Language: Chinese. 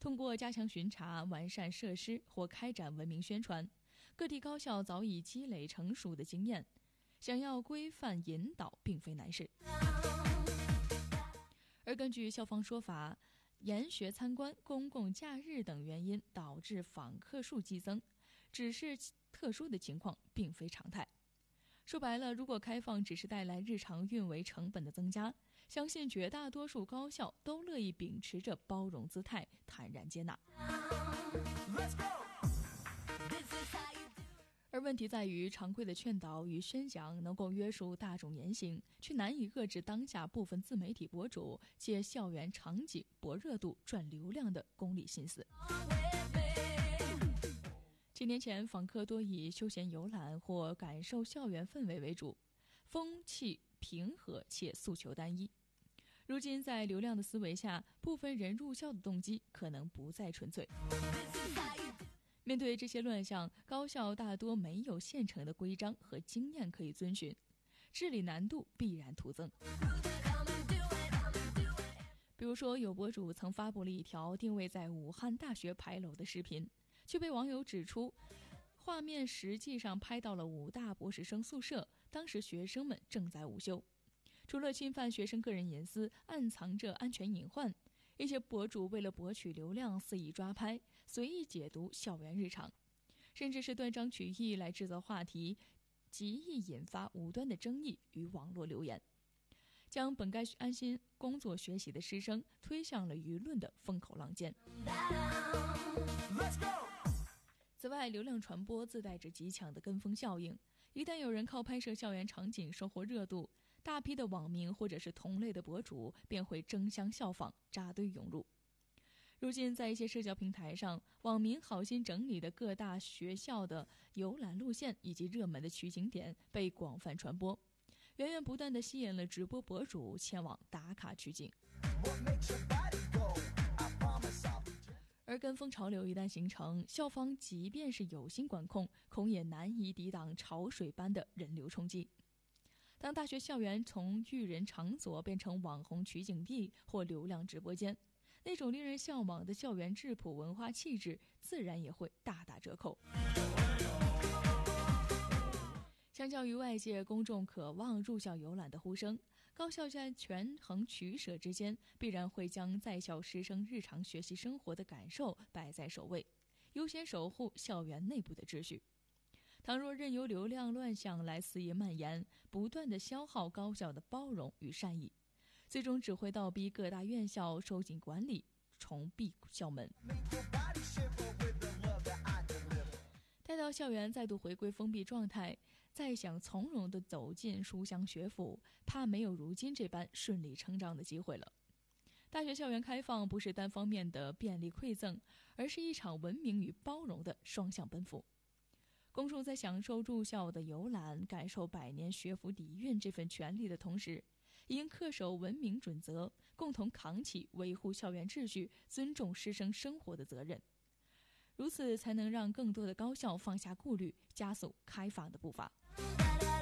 通过加强巡查、完善设施或开展文明宣传，各地高校早已积累成熟的经验，想要规范引导并非难事。而根据校方说法，研学参观、公共假日等原因导致访客数激增，只是特殊的情况，并非常态。说白了，如果开放只是带来日常运维成本的增加，相信绝大多数高校都乐意秉持着包容姿态，坦然接纳。而问题在于，常规的劝导与宣讲能够约束大众言行，却难以遏制当下部分自媒体博主借校园场景博热度赚流量的功利心思。几年前，访客多以休闲游览或感受校园氛围为主，风气平和且诉求单一。如今在流量的思维下，部分人入校的动机可能不再纯粹。面对这些乱象，高校大多没有现成的规章和经验可以遵循，治理难度必然徒增。比如说，有博主曾发布了一条定位在武汉大学牌楼的视频，却被网友指出，画面实际上拍到了武大博士生宿舍，当时学生们正在午休。除了侵犯学生个人隐私，暗藏着安全隐患。一些博主为了博取流量，肆意抓拍，随意解读校园日常，甚至是断章取义来制造话题，极易引发无端的争议与网络留言，将本该安心工作学习的师生推向了舆论的风口浪尖。此外，流量传播自带着极强的跟风效应，一旦有人靠拍摄校园场景收获热度，大批的网民或者是同类的博主便会争相效仿，扎堆涌入。如今在一些社交平台上，网民好心整理的各大学校的游览路线以及热门的取景点被广泛传播，源源不断地吸引了直播博主前往打卡取景。而跟风潮流一旦形成，校方即便是有心管控，恐也难以抵挡潮水般的人流冲击。当大学校园从育人场所变成网红取景地或流量直播间，那种令人向往的校园质朴文化气质自然也会大打折扣。相较于外界公众渴望入校游览的呼声，高校在权衡取舍之间，必然会将在校师生日常学习生活的感受摆在首位，优先守护校园内部的秩序。倘若任由流量乱象来肆意蔓延，不断地消耗高校的包容与善意，最终只会倒逼各大院校收紧管理，重闭校门。待到校园再度回归封闭状态，再想从容地走进书香学府，怕没有如今这般顺理成章的机会了。大学校园开放不是单方面的便利馈赠，而是一场文明与包容的双向奔赴。公众在享受入校的游览、感受百年学府底蕴这份权利的同时，应恪守文明准则，共同扛起维护校园秩序、尊重师生生活的责任。如此才能让更多的高校放下顾虑，加速开放的步伐。